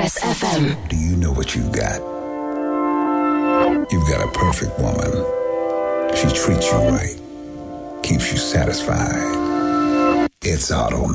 Express FM. Do you know what you've got? You've got a perfect woman. She treats you right, keeps you satisfied. It's automatic.